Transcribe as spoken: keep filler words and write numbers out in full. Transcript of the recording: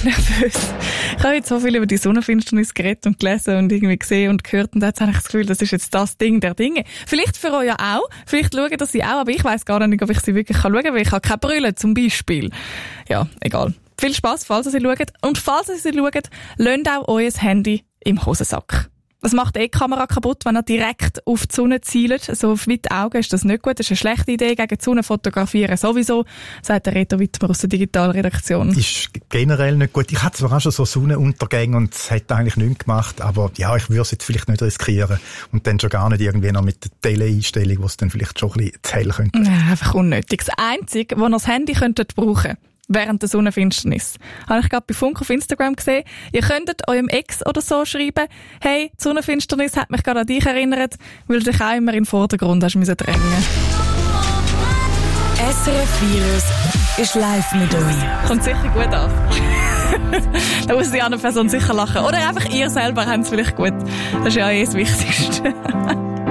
richtig nervös. Ich habe jetzt so viel über die Sonnenfinsternis geredet und gelesen und irgendwie gesehen und gehört und jetzt habe ich das Gefühl, das ist jetzt das Ding der Dinge. Vielleicht für euch ja auch, vielleicht schauen das sie auch, aber ich weiss gar nicht, ob ich sie wirklich schauen kann, weil ich habe keine Brille zum Beispiel. Ja, egal. Viel Spass, falls ihr sie schaut. Und falls ihr sie schaut, lasst auch euer Handy im Hosensack. Das macht eh die Kamera kaputt, wenn er direkt auf die Sonne zielt. So auf weite Augen ist das nicht gut. Das ist eine schlechte Idee. Gegen die Sonne fotografieren sowieso, sagt der Reto Wittmer aus der Digitalredaktion. Ist generell nicht gut. Ich hatte zwar auch schon so Sonnenuntergänge und es hat eigentlich nichts gemacht, aber ja, ich würde es jetzt vielleicht nicht riskieren. Und dann schon gar nicht irgendwie noch mit der Tele-Einstellung, wo es dann vielleicht schon ein bisschen zu hell könnte. Ja, einfach unnötig. Das Einzige, wo ihr das Handy könntet brauchen während der Sonnenfinsternis. Habe ich gerade bei Funk auf Instagram gesehen. Ihr könntet eurem Ex oder so schreiben, hey, die Sonnenfinsternis hat mich gerade an dich erinnert, weil du dich auch immer in den Vordergrund hast müssen drängen. S R F Virus ist live mit euch. Kommt sicher gut an. Da muss die andere Person sicher lachen. Oder einfach ihr selber habt es vielleicht gut. Das ist ja eh das Wichtigste.